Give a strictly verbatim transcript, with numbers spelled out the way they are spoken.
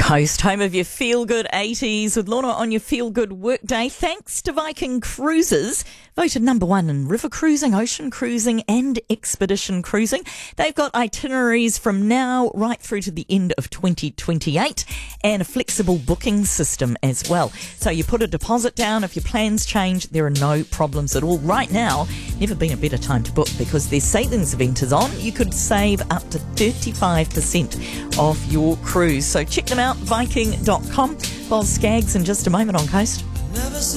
Coast, home of your feel-good eighties with Lorna on your feel-good workday. Thanks to Viking Cruises, voted number one in river cruising, ocean cruising and expedition cruising. They've got itineraries from now right through to the end of twenty twenty-eight and a flexible booking system as well. So you put a deposit down. If your plans change, there are no problems at all. Right now, never been a better time to book because their savings event is on. You could save up to thirty-five percent off your cruise. So check them out, viking dot com. Boz Skaggs in just a moment on Coast.